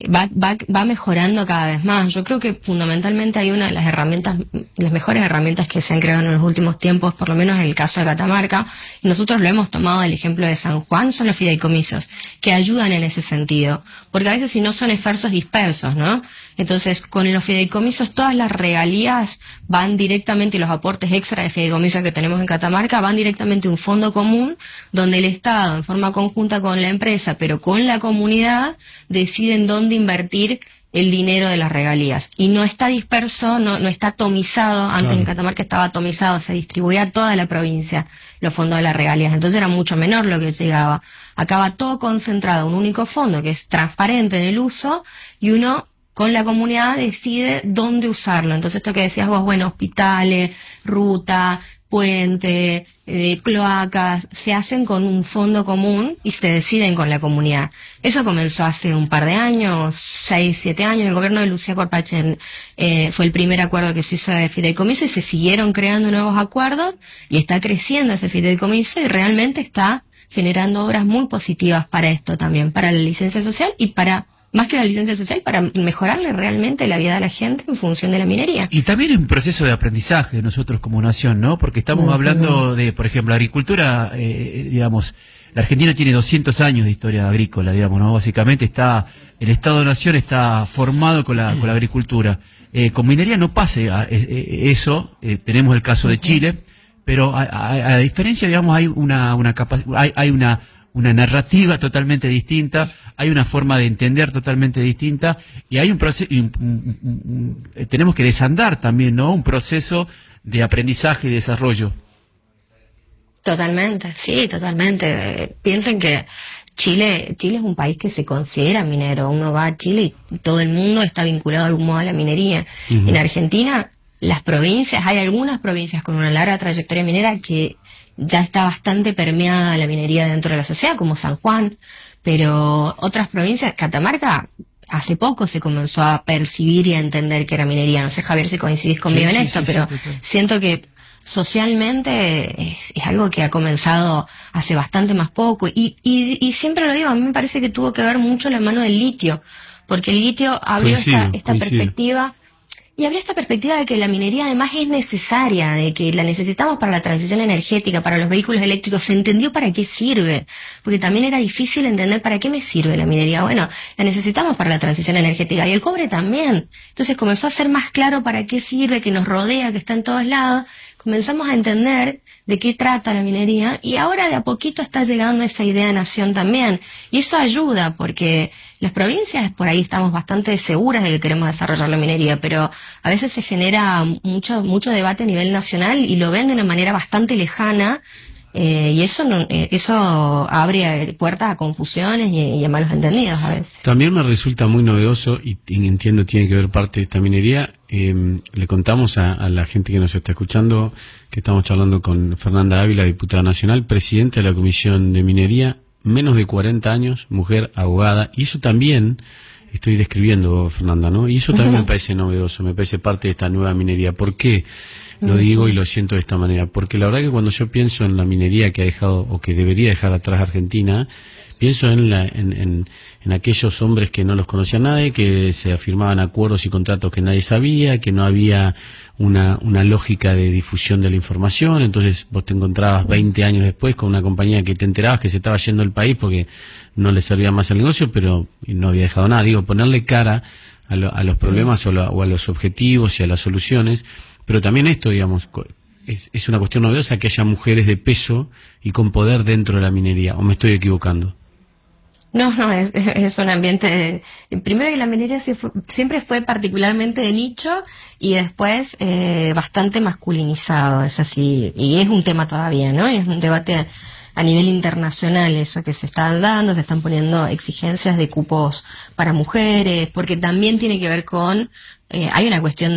va mejorando cada vez más. Yo creo que fundamentalmente hay una de las herramientas, las mejores herramientas que se han creado en los últimos tiempos, por lo menos en el caso de Catamarca, y nosotros lo hemos tomado el ejemplo de San Juan, son los fideicomisos, que ayudan en ese sentido, porque a veces si no son esfuerzos dispersos, ¿no? Entonces, con los fideicomisos todas las regalías van directamente, y los aportes extra de fideicomisos que tenemos en Catamarca van directamente a un fondo común, donde el Estado, en forma conjunta con la empresa, pero con la comunidad, deciden dónde invertir el dinero de las regalías. Y no está disperso, no está atomizado. Antes en Catamarca estaba atomizado, se distribuía a toda la provincia los fondos de las regalías. Entonces era mucho menor lo que llegaba. Acá va todo concentrado en un único fondo que es transparente en el uso y uno con la comunidad decide dónde usarlo. Entonces esto que decías vos, bueno, hospitales, ruta, puente, cloacas, se hacen con un fondo común y se deciden con la comunidad. Eso comenzó hace un par de años, 6, 7 años. El gobierno de Lucía Corpachen fue el primer acuerdo que se hizo de fideicomiso y se siguieron creando nuevos acuerdos y está creciendo ese fideicomiso y realmente está generando obras muy positivas para esto también, para la licencia social y para más que la licencia social, para mejorarle realmente la vida de la gente en función de la minería. Y también es un proceso de aprendizaje de nosotros como nación, ¿no? Porque estamos hablando de, por ejemplo, agricultura, digamos, la Argentina tiene 200 años de historia agrícola, digamos, ¿no? Básicamente el Estado-Nación está formado con la agricultura. Con minería no pase eso, tenemos el caso de Chile, pero a diferencia, digamos, hay una narrativa totalmente distinta, hay una forma de entender totalmente distinta y hay un proceso, tenemos que desandar también, ¿no? Un proceso de aprendizaje y desarrollo. Totalmente, sí, totalmente. Piensen que Chile es un país que se considera minero. Uno va a Chile y todo el mundo está vinculado de algún modo a la minería. En Argentina, las provincias, hay algunas provincias con una larga trayectoria minera que ya está bastante permeada la minería dentro de la sociedad, como San Juan, pero otras provincias, Catamarca, hace poco se comenzó a percibir y a entender que era minería. No sé, Javier, si coincidís conmigo en esto, pero siento que socialmente es algo que ha comenzado hace bastante más poco, y siempre lo digo, a mí me parece que tuvo que ver mucho la mano del litio, porque el litio abrió esta perspectiva. Y habría esta perspectiva de que la minería además es necesaria, de que la necesitamos para la transición energética, para los vehículos eléctricos. Se entendió para qué sirve, porque también era difícil entender para qué me sirve la minería. Bueno, la necesitamos para la transición energética y el cobre también. Entonces comenzó a ser más claro para qué sirve, que nos rodea, que está en todos lados. Comenzamos a entender de qué trata la minería y ahora de a poquito está llegando esa idea de nación también. Y eso ayuda porque las provincias por ahí estamos bastante seguras de que queremos desarrollar la minería, pero a veces se genera mucho debate a nivel nacional y lo ven de una manera bastante lejana, y eso abre puertas a confusiones y a malos entendidos a veces. También me resulta muy novedoso y entiendo tiene que ver parte de esta minería. Le contamos a la gente que nos está escuchando que estamos charlando con Fernanda Ávila, diputada nacional, presidenta de la Comisión de Minería, menos de 40 años, mujer, abogada, y eso también estoy describiendo, Fernanda, ¿no? Y eso también me parece novedoso, me parece parte de esta nueva minería. ¿Por qué lo digo y lo siento de esta manera? Porque la verdad que cuando yo pienso en la minería que ha dejado o que debería dejar atrás Argentina, pienso en aquellos hombres que no los conocía nadie, que se afirmaban acuerdos y contratos que nadie sabía, que no había una lógica de difusión de la información. Entonces vos te encontrabas 20 años después con una compañía que te enterabas que se estaba yendo del país porque no le servía más el negocio, pero no había dejado nada. Digo, ponerle cara a los problemas o a los objetivos y a las soluciones, pero también esto, digamos, es una cuestión novedosa que haya mujeres de peso y con poder dentro de la minería, ¿o me estoy equivocando? No, es un ambiente primero que la minería siempre fue particularmente de nicho y después bastante masculinizado, es así, y es un tema todavía, ¿no? Es un debate a nivel internacional eso que se está dando, se están poniendo exigencias de cupos para mujeres, porque también tiene que ver con hay una cuestión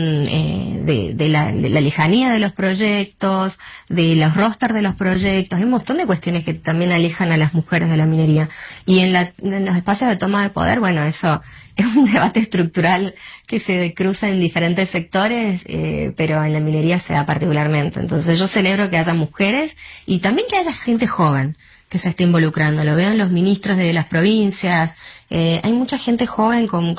de la lejanía de los proyectos, de los rosters de los proyectos, hay un montón de cuestiones que también alejan a las mujeres de la minería. Y en los espacios de toma de poder, bueno, eso es un debate estructural que se cruza en diferentes sectores, pero en la minería se da particularmente. Entonces yo celebro que haya mujeres y también que haya gente joven que se esté involucrando. Lo veo en los ministros de las provincias, hay mucha gente joven con